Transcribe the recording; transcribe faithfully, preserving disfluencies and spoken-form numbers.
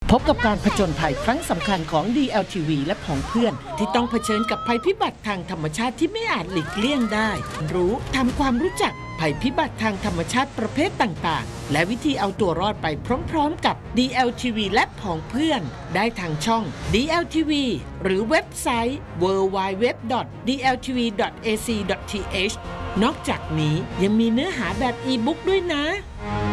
พบกับการผจญภัยครั้งสำคัญของ ดี แอล ที วี และผองเพื่อนที่ต้องเผชิญกับภัยพิบัติทางธรรมชาติที่ไม่อาจหลีกเลี่ยงได้รู้ทำความรู้จักภัยพิบัติทางธรรมชาติประเภทต่างๆและวิธีเอาตัวรอดไปพร้อมๆกับ ดี แอล ที วี และผองเพื่อนได้ทางช่อง ดี แอล ที วี หรือเว็บไซต์ ดับเบิลยู ดับเบิลยู ดับเบิลยู ดอท ดี แอล ที วี ดอท เอ ซี ดอท ที เอช นอกจากนี้ยังมีเนื้อหาแบบอีบุ๊กด้วยนะ